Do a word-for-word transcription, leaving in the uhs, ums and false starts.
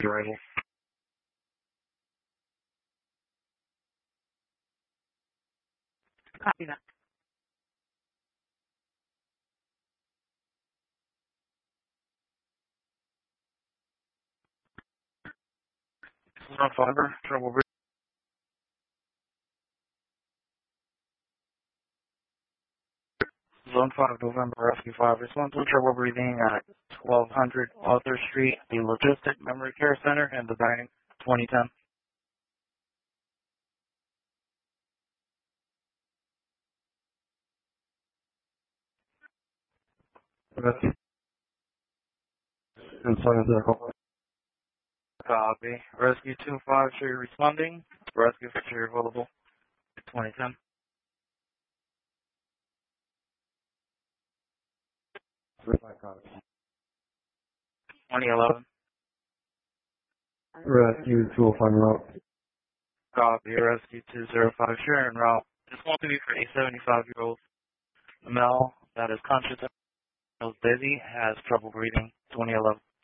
arrival. Copy that. Zone fiber, trouble breathing. Zone five, November, Rescue five. Response to trouble breathing at twelve hundred Arthur Street, the Logistic Memory Care Center, and the dining, twenty ten. Rescue. Inside the Copy. Rescue two five, show you responding. Rescue for sure available, twenty ten. twenty eleven. Rescue two oh five route. Copy. Rescue two zero five, sure, en route. This one to be for a seventy-five-year-old male that is conscious and is busy, has trouble breathing, twenty eleven.